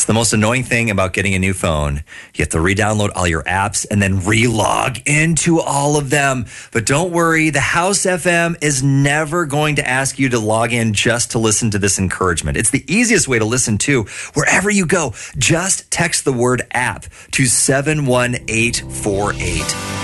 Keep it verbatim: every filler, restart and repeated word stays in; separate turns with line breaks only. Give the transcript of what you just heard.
the most annoying thing about getting a new phone. You have to re-download all your apps and then re-log into all of them. But don't worry, the House F M is never going to ask you to log in just to listen to this encouragement. It's the easiest way to listen to wherever you go. Just text the word app to seven one eight four eight.